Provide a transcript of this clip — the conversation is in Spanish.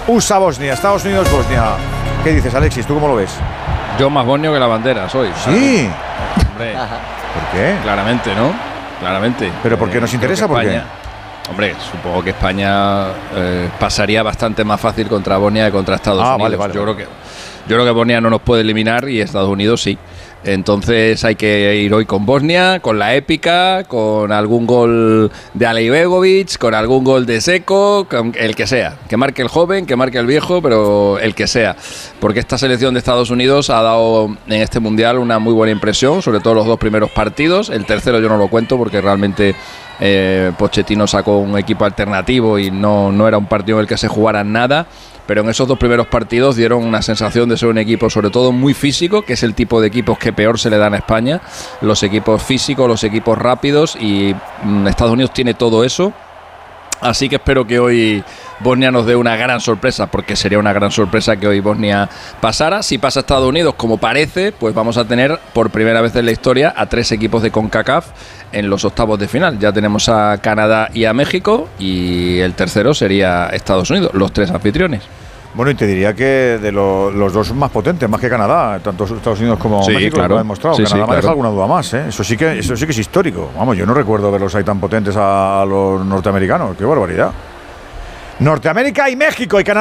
USA-Bosnia, Estados Unidos-Bosnia. ¿Qué dices, Alexis? ¿Tú cómo lo ves? Yo más bosnio que la bandera soy. Sí. Hombre, ¿Por qué? claramente, ¿no? Claramente. ¿Pero por qué nos interesa? ¿Por qué? Hombre, supongo que España pasaría bastante más fácil contra Bosnia que contra Estados Unidos. Vale. Yo creo que Bosnia no nos puede eliminar y Estados Unidos sí. Entonces hay que ir hoy con Bosnia, con la épica, con algún gol de Alibegovic, con algún gol de Seco, con el que sea. Que marque el joven, que marque el viejo, pero el que sea. Porque esta selección de Estados Unidos ha dado en este Mundial una muy buena impresión, sobre todo los dos primeros partidos. El tercero yo no lo cuento porque realmente Pochettino sacó un equipo alternativo y no era un partido en el que se jugara nada. Pero en esos dos primeros partidos dieron una sensación de ser un equipo sobre todo muy físico, que es el tipo de equipos que peor se le dan a España, los equipos físicos, los equipos rápidos, y Estados Unidos tiene todo eso. Así que espero que hoy Bosnia nos dé una gran sorpresa, porque sería una gran sorpresa que hoy Bosnia pasara. Si pasa Estados Unidos, como parece, pues vamos a tener por primera vez en la historia a 3 equipos de CONCACAF en los octavos de final. Ya tenemos a Canadá y a México, y el tercero sería Estados Unidos, los 3 anfitriones. Bueno, y te diría que de los dos más potentes, más que Canadá, tanto Estados Unidos como México, claro. lo ha demostrado. Sí, Canadá me claro. deja alguna duda más, ¿eh? Eso sí que es histórico. Vamos, yo no recuerdo verlos ahí tan potentes a los norteamericanos. ¡Qué barbaridad! Norteamérica y México y Canadá.